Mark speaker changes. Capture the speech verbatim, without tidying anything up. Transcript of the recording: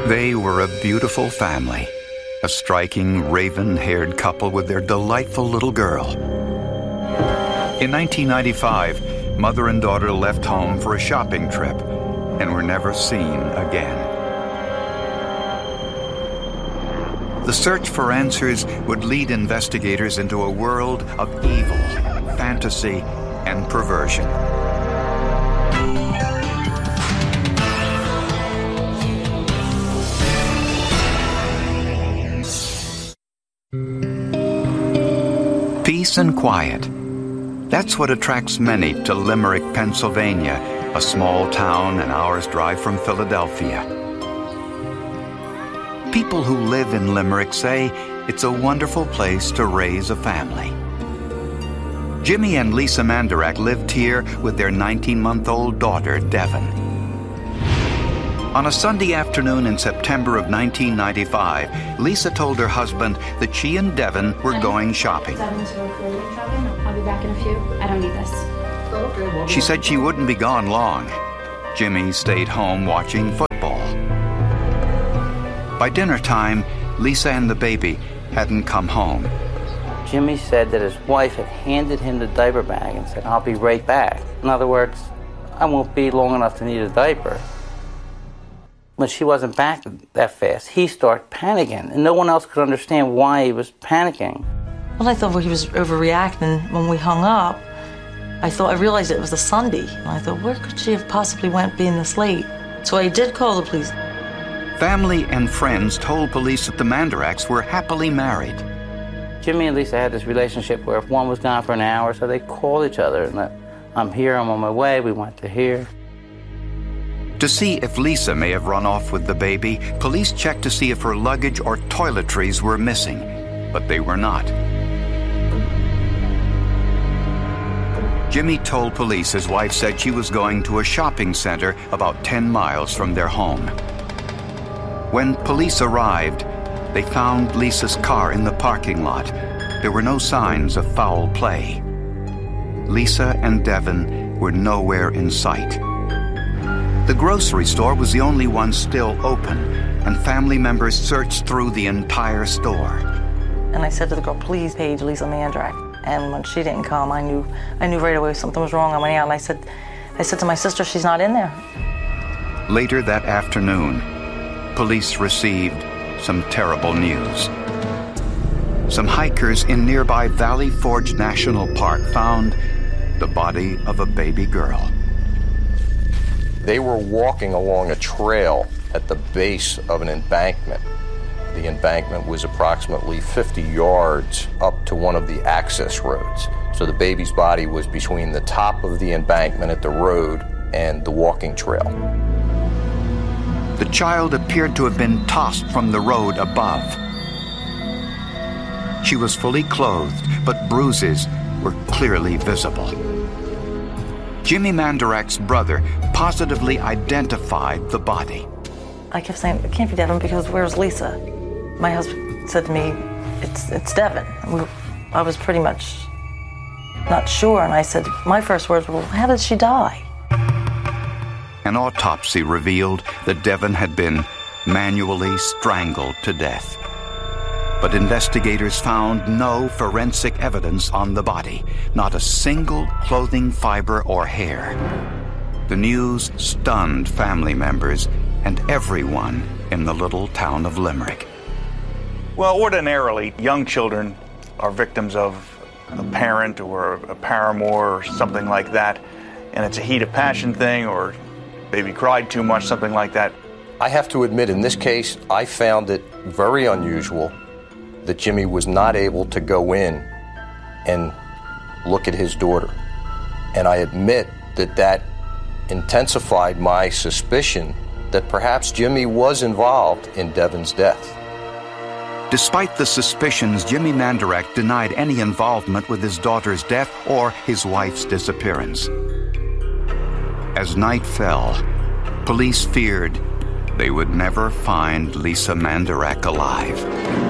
Speaker 1: They were a beautiful family, a striking raven-haired couple with their delightful little girl. In nineteen ninety-five, mother and daughter left home for a shopping trip and were never seen again. The search for answers would lead investigators into a world of evil, fantasy, and perversion. Peace and quiet. That's what attracts many to Limerick, Pennsylvania, a small town an hour's drive from Philadelphia. People who live in Limerick say it's a wonderful place to raise a family. Jimmy and Lisa Mandarach lived here with their nineteen-month-old daughter, Devon. On a Sunday afternoon in September of nineteen ninety-five, Lisa told her husband that she and Devon were going shopping.
Speaker 2: I'll be back in a few. I don't need this.
Speaker 1: She said she wouldn't be gone long. Jimmy stayed home watching football. By dinner time, Lisa and the baby hadn't come home.
Speaker 3: Jimmy said that his wife had handed him the diaper bag and said, "I'll be right back." In other words, I won't be long enough to need a diaper. When she wasn't back that fast, he started panicking, and no one else could understand why he was panicking.
Speaker 4: Well, I thought well, he was overreacting. When we hung up, I thought I realized it was a Sunday. And I thought, where could she have possibly went being this late? So I did call the police.
Speaker 1: Family and friends told police that the Mandarachs were happily married.
Speaker 3: Jimmy and Lisa had this relationship where if one was gone for an hour, so they called each other and let, I'm here, I'm on my way, we went to here.
Speaker 1: To see if Lisa may have run off with the baby, police checked to see if her luggage or toiletries were missing, but they were not. Jimmy told police his wife said she was going to a shopping center about ten miles from their home. When police arrived, they found Lisa's car in the parking lot. There were no signs of foul play. Lisa and Devon were nowhere in sight. The grocery store was the only one still open, and family members searched through the entire store.
Speaker 4: And I said to the girl, please page Lisa Mandarach. And when she didn't come, I knew I knew right away something was wrong. I went out and I said, I said to my sister, she's not in there.
Speaker 1: Later that afternoon, police received some terrible news. Some hikers in nearby Valley Forge National Park found the body of a baby girl.
Speaker 5: They were walking along a trail at the base of an embankment. The embankment was approximately fifty yards up to one of the access roads. So the baby's body was between the top of the embankment at the road and the walking trail.
Speaker 1: The child appeared to have been tossed from the road above. She was fully clothed, but bruises were clearly visible. Jimmy Mandarach's brother positively identified the body.
Speaker 4: I kept saying, it can't be Devon because where's Lisa? My husband said to me, it's it's Devon. We, I was pretty much not sure, and I said, my first words were, well, how did she die?
Speaker 1: An autopsy revealed that Devon had been manually strangled to death. But investigators found no forensic evidence on the body, not a single clothing fiber or hair. The news stunned family members and everyone in the little town of Limerick.
Speaker 6: Well, ordinarily, young children are victims of a parent or a paramour or something like that, and it's a heat of passion thing, or baby cried too much, something like that.
Speaker 5: I have to admit, in this case, I found it very unusual that Jimmy was not able to go in and look at his daughter. And I admit that that intensified my suspicion that perhaps Jimmy was involved in Devon's death.
Speaker 1: Despite the suspicions, Jimmy Mandarach denied any involvement with his daughter's death or his wife's disappearance. As night fell, police feared they would never find Lisa Mandarach alive.